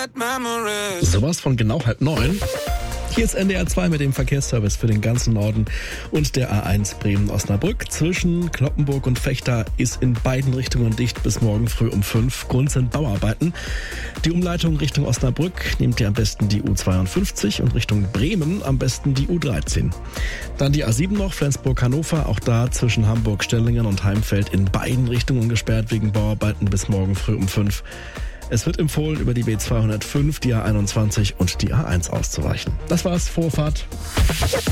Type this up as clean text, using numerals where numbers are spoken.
Sowas von genau 8:30. Hier ist NDR 2 mit dem Verkehrsservice für den ganzen Norden und der A1 Bremen-Osnabrück. Zwischen Cloppenburg und Vechta ist in beiden Richtungen dicht bis morgen früh um 5. Grund sind Bauarbeiten. Die Umleitung Richtung Osnabrück nehmt ihr am besten die U52 und Richtung Bremen am besten die U13. Dann die A7 noch, Flensburg-Hannover. Auch da zwischen Hamburg-Stellingen und Heimfeld in beiden Richtungen gesperrt wegen Bauarbeiten bis morgen früh um 5. Es wird empfohlen, über die B205, die A21 und die A1 auszuweichen. Das war's, Vorfahrt.